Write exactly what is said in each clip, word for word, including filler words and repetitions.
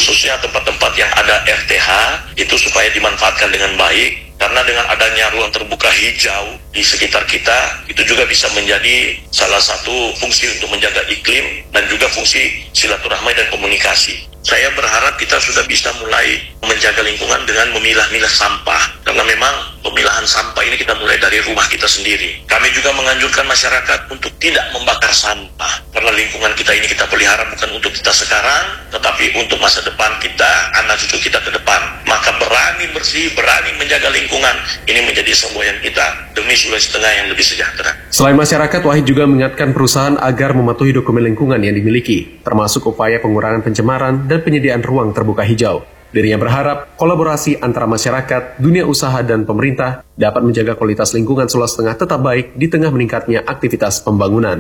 khususnya tempat-tempat yang ada R T H itu supaya dimanfaatkan dengan baik. Karena dengan adanya ruang terbuka hijau di sekitar kita, itu juga bisa menjadi salah satu fungsi untuk menjaga iklim dan juga fungsi silaturahmi dan komunikasi. Saya berharap kita sudah bisa mulai menjaga lingkungan dengan memilah-milah sampah. Karena memang pemilahan sampah ini kita mulai dari rumah kita sendiri. Kami juga menganjurkan masyarakat untuk tidak membakar sampah. Karena lingkungan kita ini kita pelihara bukan untuk kita sekarang, tetapi untuk masa depan kita, anak cucu kita ke depan. Maka berani bersih, berani menjaga lingkungan, ini menjadi semboyan kita demi Sulawesi Tengah yang lebih sejahtera. Selain masyarakat, Wahid juga mengingatkan perusahaan agar mematuhi dokumen lingkungan yang dimiliki, termasuk upaya pengurangan pencemaran dan penyediaan ruang terbuka hijau. Dirinya berharap kolaborasi antara masyarakat, dunia usaha, dan pemerintah dapat menjaga kualitas lingkungan Sulawesi Tengah tetap baik di tengah meningkatnya aktivitas pembangunan.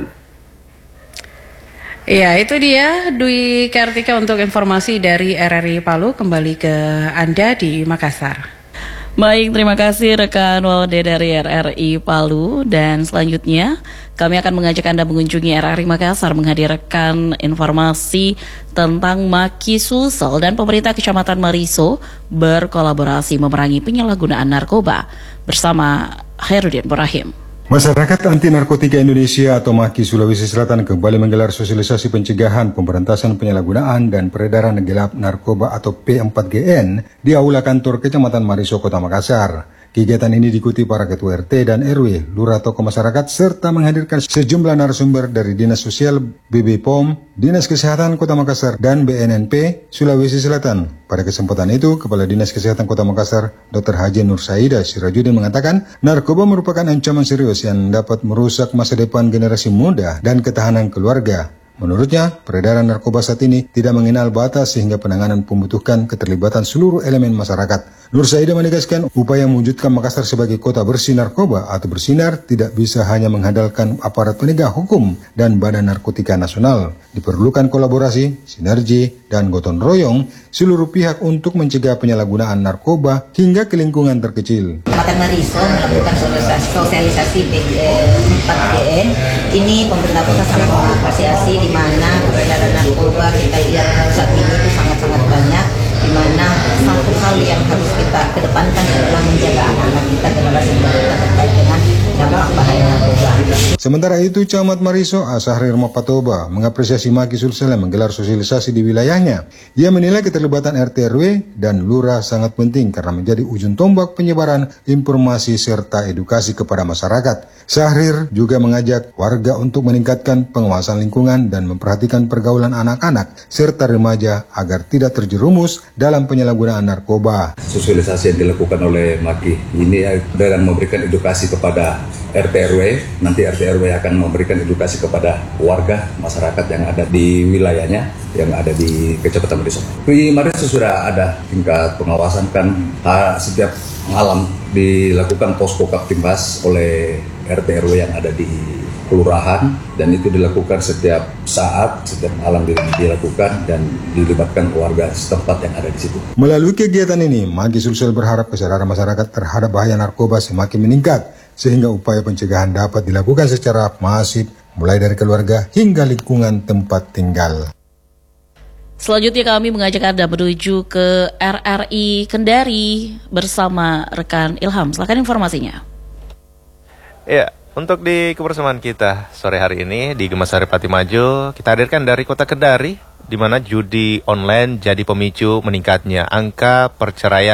Ya, itu dia Dwi Kartika untuk informasi dari R R I Palu. Kembali ke Anda di Makassar. Baik, terima kasih rekan Walde dari R R I Palu. Dan selanjutnya kami akan mengajak Anda mengunjungi R R I Makassar menghadirkan informasi tentang Maki Sulsel dan pemerintah Kecamatan Mariso berkolaborasi memerangi penyalahgunaan narkoba bersama Khairuddin Ibrahim. Masyarakat Anti Narkotika Indonesia atau Maki Sulawesi Selatan kembali menggelar sosialisasi pencegahan, pemberantasan penyalahgunaan dan peredaran gelap narkoba atau P empat G N di Aula Kantor Kecamatan Mariso, Kota Makassar. Kegiatan ini diikuti para ketua R T dan R W, lurah tokoh masyarakat, serta menghadirkan sejumlah narasumber dari Dinas Sosial, B B P O M, Dinas Kesehatan Kota Makassar, dan B N N P Sulawesi Selatan. Pada kesempatan itu, Kepala Dinas Kesehatan Kota Makassar, Doktor Haji Nur Saida Sirajudin mengatakan, narkoba merupakan ancaman serius yang dapat merusak masa depan generasi muda dan ketahanan keluarga. Menurutnya, peredaran narkoba saat ini tidak mengenal batas sehingga penanganan membutuhkan keterlibatan seluruh elemen masyarakat. Nur Saida menegaskan upaya mewujudkan Makassar sebagai kota bersih narkoba atau bersinar tidak bisa hanya mengandalkan aparat penegak hukum dan Badan Narkotika Nasional. Diperlukan kolaborasi, sinergi, dan gotong royong seluruh pihak untuk mencegah penyalahgunaan narkoba hingga ke lingkungan terkecil. Kecamatan Mariso melakukan sosialisasi, sosialisasi empat G N. Ini pemerintah kota sangat mengapresiasi di mana peredaran narkoba kita lihat saat ini itu sangat-sangat banyak, di mana satu hal yang harus kita kedepankan adalah menjaga anak-anak kita, generasi muda kita terkait dengan dampak bahaya narkoba. Sementara itu, Camat Mariso Asahri Patoba mengapresiasi Maki Sulsel yang menggelar sosialisasi di wilayahnya. Ia menilai keterlibatan R T R W dan lurah sangat penting karena menjadi ujung tombak penyebaran informasi serta edukasi kepada masyarakat. Syahrir juga mengajak warga untuk meningkatkan pengawasan lingkungan dan memperhatikan pergaulan anak-anak serta remaja agar tidak terjerumus dalam penyalahgunaan narkoba. Sosialisasi yang dilakukan oleh Maki ini dengan memberikan edukasi kepada R T R W, nanti R T R W akan memberikan edukasi kepada warga masyarakat yang ada di wilayahnya, yang ada di Kecamatan Mariso. Di Mariso sudah ada tingkat pengawasan kan, setiap malam dilakukan posko Kaptimbas oleh R T R W yang ada di kelurahan, dan itu dilakukan setiap saat, setiap malam dilakukan dan dilibatkan warga setempat yang ada di situ. Melalui kegiatan ini, Maki Sulsel berharap kesadaran masyarakat terhadap bahaya narkoba semakin meningkat, sehingga upaya pencegahan dapat dilakukan secara masif, mulai dari keluarga hingga lingkungan tempat tinggal. Selanjutnya kami mengajak Anda menuju ke R R I Kendari bersama rekan Ilham. Silakan informasinya. Ya, untuk di kebersamaan kita sore hari ini di Gemasari Pati Maju, kita hadirkan dari Kota Kendari, di mana judi online jadi pemicu meningkatnya angka perceraian